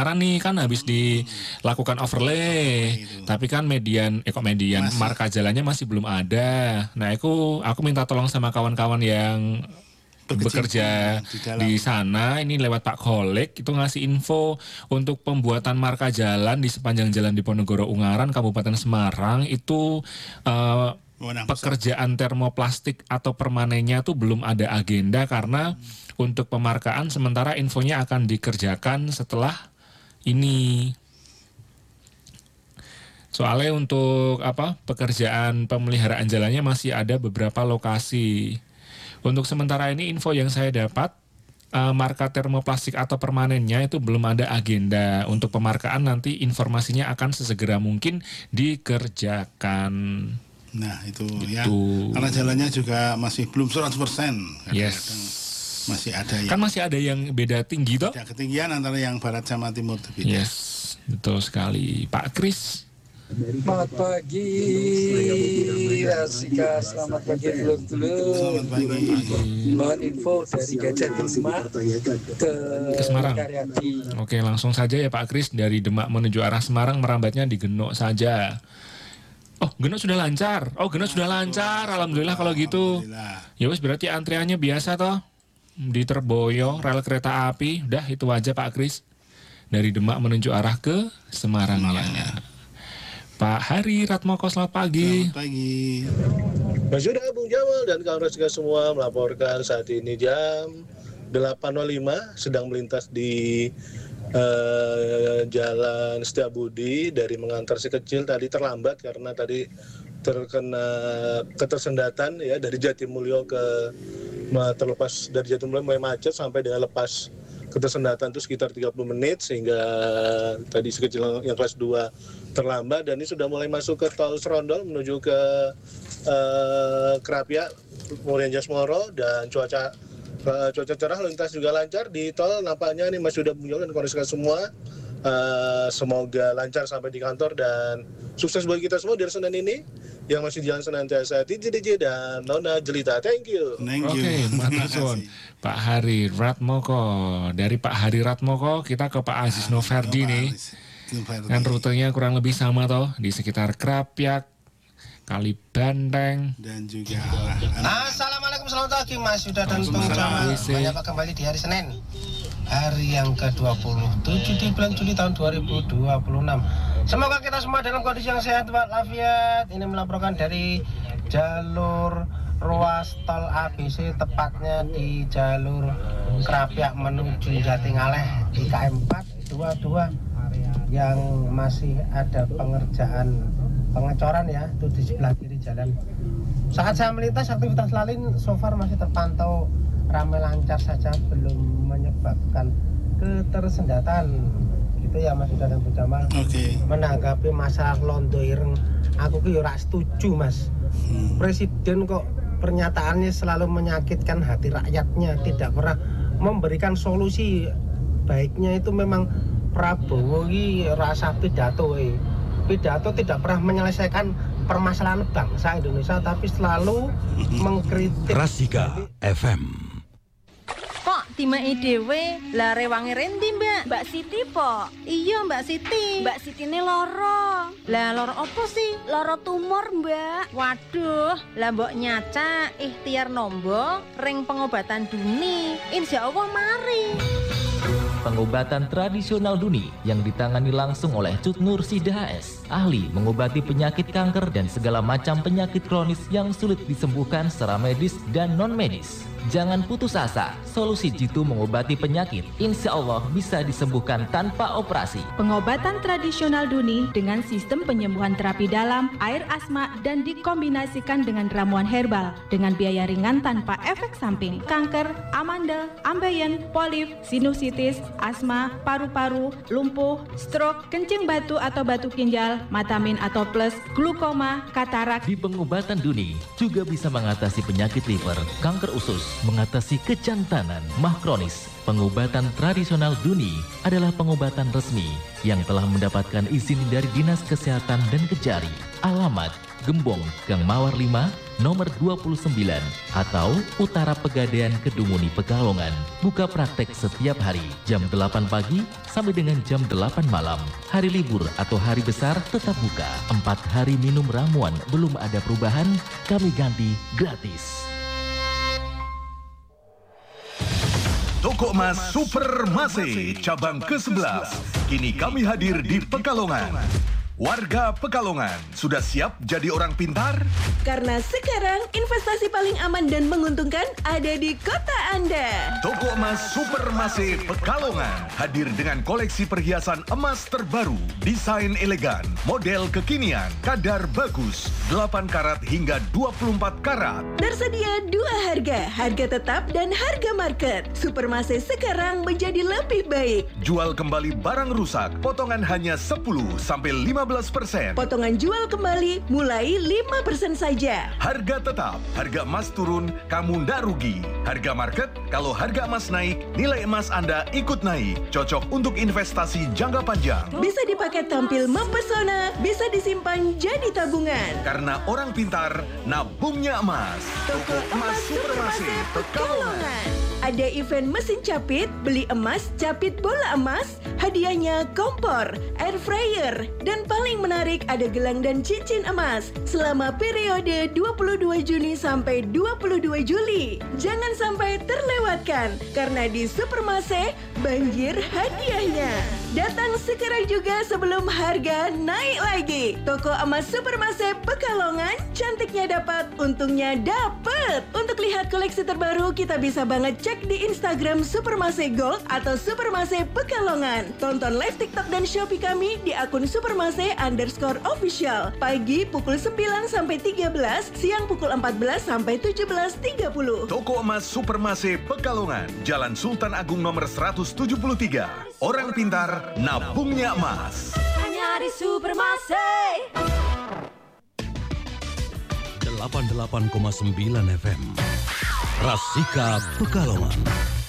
Ungaran nih kan habis dilakukan overlay, tapi kan marka jalannya masih belum ada. Nah, aku minta tolong sama kawan-kawan yang bekerja di sana, ini lewat Pak Kolek itu ngasih info untuk pembuatan marka jalan di sepanjang jalan Diponegoro Ungaran Kabupaten Semarang itu pekerjaan termoplastik atau permanennya tuh belum ada agenda karena untuk pemarkaan sementara infonya akan dikerjakan setelah ini. Soalnya untuk pekerjaan pemeliharaan jalannya masih ada beberapa lokasi. Untuk sementara ini info yang saya dapat, marka termoplastik atau permanennya itu belum ada agenda. Untuk pemarkaan nanti informasinya akan sesegera mungkin dikerjakan. Nah itu ya, karena jalannya juga masih belum 100%. Yes. Masih ada yang... Kan masih ada yang beda tinggi toh? Beda ketinggian antara yang barat sama timur. Beda. Yes, betul sekali. Pak Kris. Selamat pagi, Rasika. Selamat pagi, dulur-dulur. Selamat pagi. Mohon info dari Gajah Demak ke Semarang. Karyadi. Oke, langsung saja ya Pak Kris, dari Demak menuju arah Semarang merambatnya di Genuk saja. Oh, Genuk sudah lancar. Alhamdulillah kalau gitu. Ya wes, berarti antriannya biasa toh. Di Terboyo, rel kereta api. Udah itu aja Pak Kris. Dari Demak menuju arah ke Semarangnya. Pak Hari Ratmoko, selamat pagi. Selamat pagi. Mas Yuda, Bung Jamal, dan kawan Rasika semua melaporkan saat ini jam 8.05 sedang melintas di Jalan Setiabudi dari mengantar si kecil tadi terlambat karena tadi terkena ketersendatan ya dari Jatimulyo terlepas dari Jatimulyo mulai macet sampai dengan lepas ketersendatan itu sekitar 30 menit sehingga tadi si kecil yang kelas 2 terlambat dan ini sudah mulai masuk ke tol Serondol menuju ke Krapia kemudian Jasmoro dan cuaca cerah, lintas juga lancar di tol. Nampaknya nih Mas sudah menjual dan kondisikan semua. Semoga lancar sampai di kantor dan sukses bagi kita semua di hari Senin ini yang masih jalan senantiasa DJ dan Nona Jelita. Thank you. Oke, matur Pak Hari Ratmoko. Dari Pak Hari Ratmoko kita ke Pak Aziz Noverdi nih. Kan rutenya kurang lebih sama toh, di sekitar Krapyak, Kalibanteng dan juga Assalamualaikum, selamat pagi Mas Yuda dan Bung Jamal. Menyapa kembali di hari Senin, hari yang ke-27 di bulan Juli tahun 2026. Semoga kita semua dalam kondisi yang sehat walafiat. Ini melaporkan dari jalur ruas tol ABC, tepatnya di jalur Krapyak menuju Jatingaleh di KM 422 yang masih ada pengecoran ya, itu di sebelah kiri jalan. Saat saya melintas, aktivitas lalin so far masih terpantau ramai lancar saja, belum menyebabkan ketersendatan. Gitu ya Mas Yuda dan Bu Jamal. Menanggapi masalah londo ireng, aku ki ora setuju Mas. Presiden kok pernyataannya selalu menyakitkan hati rakyatnya, tidak pernah memberikan solusi. Baiknya itu memang Prabowo ini rasa pidato tidak pernah menyelesaikan permasalahan bangsa Indonesia, tapi selalu mengkritik. Rasika FM. Kok timai dhewe lah rewange rendi Mbak Siti po? Iya Mbak Siti. Mbak Siti ini loro. Lah loro apa sih? Loro tumor Mbak. Waduh, lah mbok nyaca ikhtiar nombo ring pengobatan duni. Insya Allah mari. Pengobatan tradisional Duni yang ditangani langsung oleh Cut Nur Sida HS, ahli mengobati penyakit kanker dan segala macam penyakit kronis yang sulit disembuhkan secara medis dan non-medis. Jangan putus asa, solusi jitu mengobati penyakit insya Allah bisa disembuhkan tanpa operasi. Pengobatan tradisional Duni dengan sistem penyembuhan terapi dalam, air asma, dan dikombinasikan dengan ramuan herbal dengan biaya ringan tanpa efek samping. Kanker, amandel, ambeien, polip, sinusitis, asma, paru-paru, lumpuh, stroke, kencing batu atau batu ginjal, matamin atau plus, glukoma, katarak. Di pengobatan Duni juga bisa mengatasi penyakit liver, kanker usus, mengatasi kejantanan, mah kronis. Pengobatan tradisional Duni adalah pengobatan resmi yang telah mendapatkan izin dari Dinas Kesehatan dan Kejari. Alamat Gembong, Gang Mawar 5, nomor 29 atau Utara Pegadaian, Kedunguni, Pekalongan. Buka praktek setiap hari jam 8 pagi sampai dengan jam 8 malam. Hari libur atau hari besar tetap buka. 4 hari minum ramuan belum ada perubahan, kami ganti gratis. Toko Emas Supermase cabang ke-11 kini kami hadir di Pekalongan. Warga Pekalongan, sudah siap jadi orang pintar? Karena sekarang investasi paling aman dan menguntungkan ada di kota Anda. Toko Emas Supermase Pekalongan hadir dengan koleksi perhiasan emas terbaru, desain elegan, model kekinian, kadar bagus, 8 karat hingga 24 karat. Tersedia 2 harga tetap dan harga market. Supermase sekarang menjadi lebih baik. Jual kembali barang rusak, potongan hanya 10-15%. Potongan jual kembali mulai 5% saja. Harga tetap, harga emas turun, kamu ndak rugi. Harga market, kalau harga emas naik, nilai emas Anda ikut naik. Cocok untuk investasi jangka panjang. Bisa dipakai tampil mempesona, bisa disimpan jadi tabungan. Karena orang pintar, nabungnya emas. Toko Emas Supermase Pekalongan. Ada event mesin capit, beli emas, capit bola emas, hadiahnya kompor, air fryer, dan paling menarik ada gelang dan cincin emas selama periode 22 Juni sampai 22 Juli. Jangan sampai terlewatkan karena di Supermase banjir hadiahnya. Datang sekarang juga sebelum harga naik lagi. Toko Emas Supermase Pekalongan, cantiknya dapat, untungnya dapat. Untuk lihat koleksi terbaru kita bisa banget cek di Instagram Supermase Gold atau Supermase Pekalongan. Tonton live TikTok dan Shopee kami di akun Supermase_official. Pagi pukul 9 sampai 13, siang pukul 14 sampai 17.30. Toko Emas Supermase Pekalongan, Jalan Sultan Agung nomor 173. Orang pintar, nabungnya emas. Hanya di Supermase. 88,9 FM Rasika Pekalongan.